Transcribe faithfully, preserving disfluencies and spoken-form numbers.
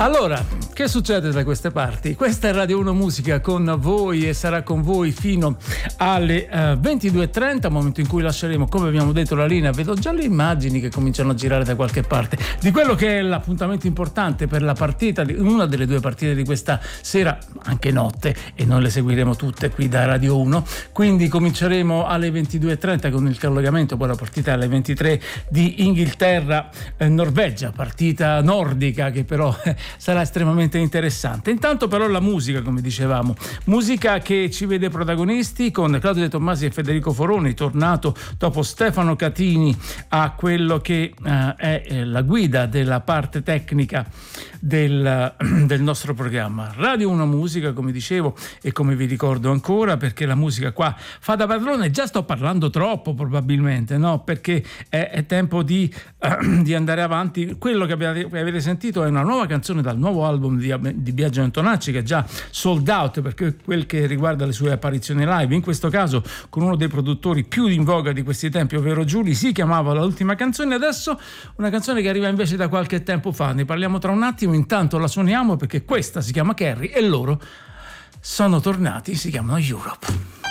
Allora, che succede da queste parti? Questa è Radio uno Musica con voi e sarà con voi fino alle uh, ventidue e trenta, momento in cui lasceremo, come abbiamo detto, la linea. Vedo già le immagini che cominciano a girare da qualche parte di quello che è l'appuntamento importante per la partita, una delle due partite di questa sera, anche notte, e noi le seguiremo tutte qui da Radio uno. Quindi cominceremo alle ventidue e trenta con il collegamento, poi la partita alle ventitré di Inghilterra-Norvegia, partita nordica che però eh, sarà estremamente interessante. Intanto però la musica, come dicevamo, musica che ci vede protagonisti con Claudio De Tommasi e Federico Foroni, tornato dopo Stefano Catini a quello che eh, è la guida della parte tecnica del, del nostro programma. Radio uno Musica, come dicevo e come vi ricordo ancora, perché la musica qua fa da padrone. Già sto parlando troppo probabilmente, no? Perché è, è tempo di, uh, di andare avanti. Quello che abbiate, avete sentito è una nuova canzone dal nuovo album di, di Biagio Antonacci, che è già sold out perché quel che riguarda le sue apparizioni live, in questo caso con uno dei produttori più in voga di questi tempi, ovvero Giuli. Si chiamava L'ultima canzone, adesso una canzone che arriva invece da qualche tempo fa. Ne parliamo tra un attimo, intanto la suoniamo perché questa si chiama Carrie e loro sono tornati, si chiamano Europe.